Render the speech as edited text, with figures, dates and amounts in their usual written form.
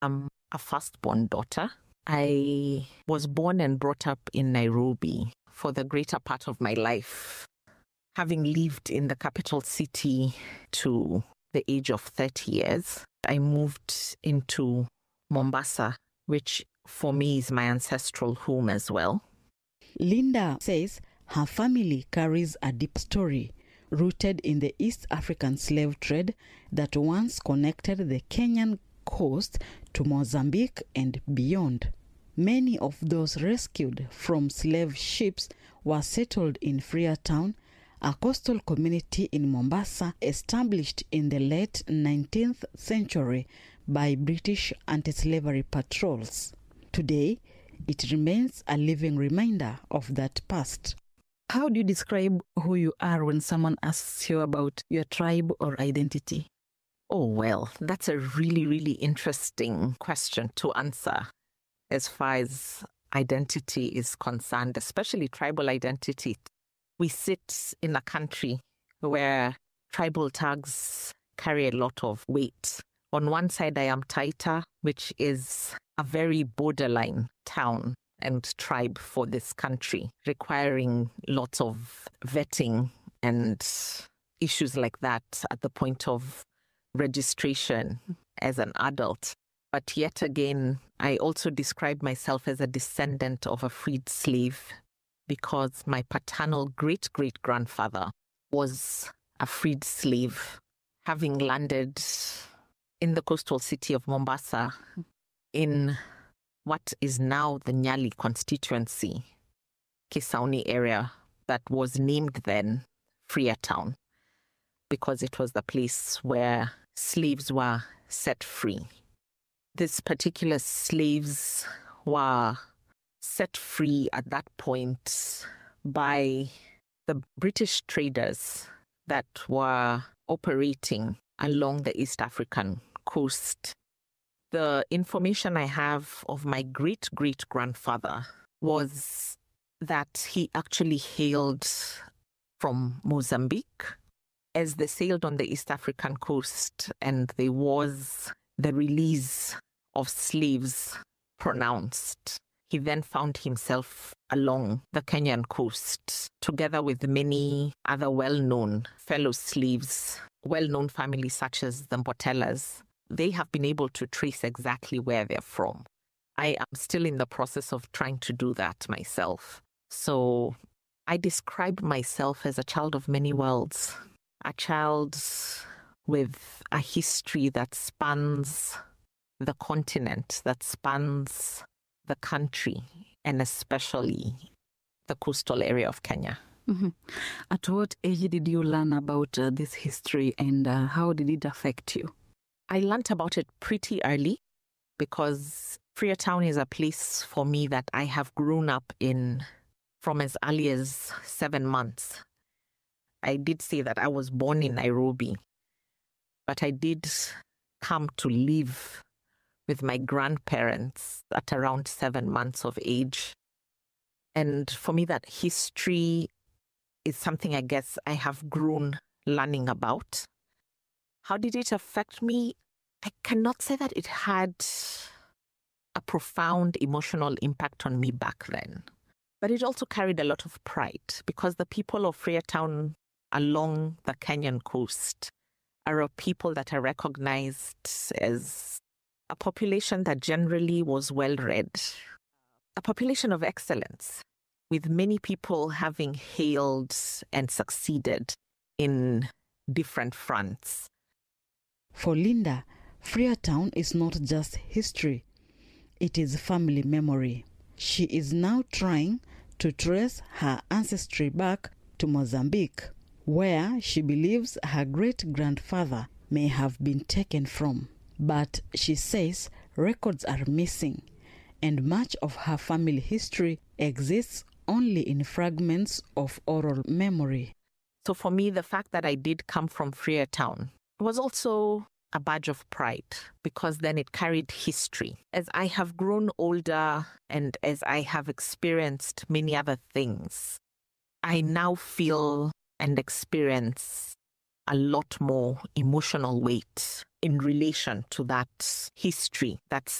I'm a firstborn daughter. I was born and brought up in Nairobi for the greater part of my life. Having lived in the capital city to the age of 30 years, I moved into Mombasa, which for me is my ancestral home as well. Linda says her family carries a deep story rooted in the East African slave trade that once connected the Kenyan coast to Mozambique and beyond. Many of those rescued from slave ships were settled in Freetown, a coastal community in Mombasa established in the late 19th century by British anti-slavery patrols. Today, it remains a living reminder of that past. How do you describe who you are when someone asks you about your tribe or identity? Oh, well, that's a really, really interesting question to answer as far as identity is concerned, especially tribal identity. We sit in a country where tribal tags carry a lot of weight. On one side, I am Taita, which is a very borderline town and tribe for this country, requiring lots of vetting and issues like that at the point of registration as an adult. But yet again, I also describe myself as a descendant of a freed slave because my paternal great-great-grandfather was a freed slave, having landed in the coastal city of Mombasa in what is now the Nyali constituency, Kisauni area, that was named then Freetown, because it was the place where slaves were set free. These particular slaves were set free at that point by the British traders that were operating along the East African coast. The information I have of my great-great-grandfather was that he actually hailed from Mozambique. As they sailed on the East African coast and there was the release of slaves pronounced, he then found himself along the Kenyan coast, together with many other well-known fellow slaves, well-known families such as the Mbotelas. They have been able to trace exactly where they're from. I am still in the process of trying to do that myself. So I describe myself as a child of many worlds, a child with a history that spans the continent, that spans the country, and especially the coastal area of Kenya. Mm-hmm. At what age did you learn about this history and how did it affect you? I learned about it pretty early because Freetown is a place for me that I have grown up in from as early as 7 months. I did say that I was born in Nairobi, but I did come to live with my grandparents at around 7 months of age. And for me, that history is something I guess I have grown learning about. How did it affect me? I cannot say that it had a profound emotional impact on me back then. But it also carried a lot of pride because the people of Freetown along the Kenyan coast are a people that are recognized as a population that generally was well-read, a population of excellence, with many people having hailed and succeeded in different fronts. For Linda, Freetown is not just history, it is family memory. She is now trying to trace her ancestry back to Mozambique, where she believes her great-grandfather may have been taken from. But she says records are missing, and much of her family history exists only in fragments of oral memory. So for me, the fact that I did come from Freetown was also a badge of pride because then it carried history. As I have grown older and as I have experienced many other things, I now feel and experience a lot more emotional weight in relation to that history, that's